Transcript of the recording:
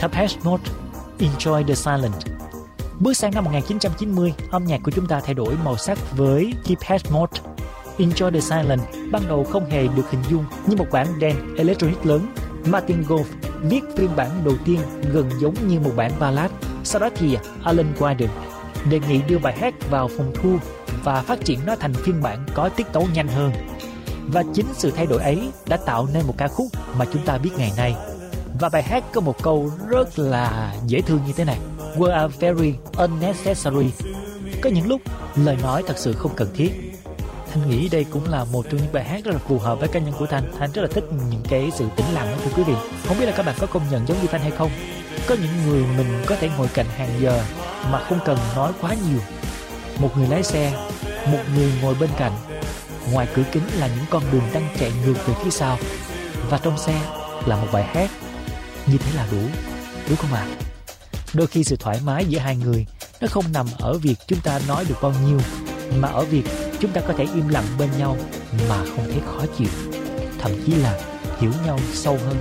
Depeche Mode, Enjoy the Silence. Bước sang năm 1990, âm nhạc của chúng ta thay đổi màu sắc với Depeche Mode. Enjoy the Silence ban đầu không hề được hình dung như một bản dance electronic lớn. Martin Gore viết phiên bản đầu tiên gần giống như một bản ballad. Sau đó thì Alan Wilder đề nghị đưa bài hát vào phòng thu và phát triển nó thành phiên bản có tiết tấu nhanh hơn. Và chính sự thay đổi ấy đã tạo nên một ca khúc mà chúng ta biết ngày nay. Và bài hát có một câu rất là dễ thương như thế này: "We are very unnecessary." Có những lúc lời nói thật sự không cần thiết. Thanh nghĩ đây cũng là một trong những bài hát rất là phù hợp với cá nhân của Thanh. Thanh rất là thích những cái sự tĩnh lặng đó, thưa quý vị. Không biết là các bạn có công nhận giống như Thanh hay không? Có những người mình có thể ngồi cạnh hàng giờ mà không cần nói quá nhiều. Một người lái xe, một người ngồi bên cạnh. Ngoài cửa kính là những con đường đang chạy ngược về phía sau, và trong xe là một bài hát. Như thế là đủ, đúng không ạ? Đôi khi sự thoải mái giữa hai người nó không nằm ở việc chúng ta nói được bao nhiêu, mà ở việc chúng ta có thể im lặng bên nhau mà không thấy khó chịu, thậm chí là hiểu nhau sâu hơn.